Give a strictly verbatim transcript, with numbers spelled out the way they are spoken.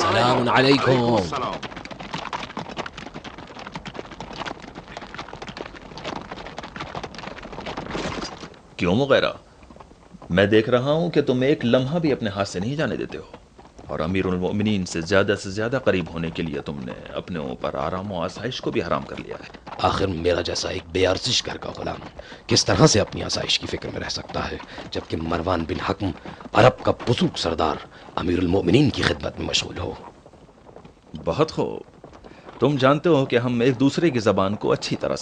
सलाम अलैकुम। क्यों मुगैरा, मैं देख रहा हूं कि तुम एक लम्हा भी अपने हाथ से नहीं जाने देते हो, और अमीरुल मोमिनीन से ज्यादा से ज्यादा करीब होने के लिए तुमने अपने ऊपर आराम और आसाइश को भी हराम कर लिया है। आखिर मेरा जैसा एक बेअर्जिश घर का गुलाम किस तरह से अपनी आसाइश की फिक्र में रह सकता है, जबकि मरवान बिन हकम अरब का बुजुर्ग सरदार अमीरुल मोमिनीन की खिदमत में मशगूल हो। बहुत खूब, तुम जानते हो कि हम एक दूसरे की जबान को अच्छी तरह